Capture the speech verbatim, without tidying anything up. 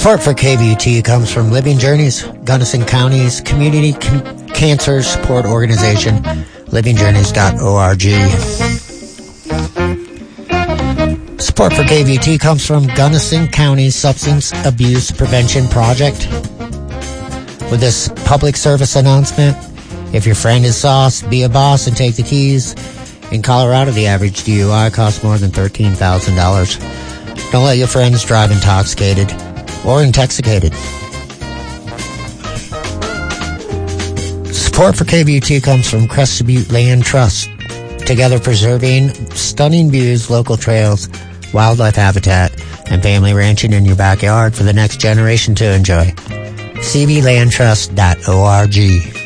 Support for K V U T comes from Living Journeys, Gunnison County's community com- cancer support organization, living journeys dot org. Support for K V U T comes from Gunnison County's Substance Abuse Prevention Project. With this public service announcement, if your friend is sauce, be a boss and take the keys. In Colorado, the average D U I costs more than thirteen thousand dollars. Don't let your friends drive intoxicated or intoxicated. Support for K V U T comes from Crested Butte Land Trust. Together preserving stunning views, local trails, wildlife habitat, and family ranching in your backyard for the next generation to enjoy. c b land trust dot org.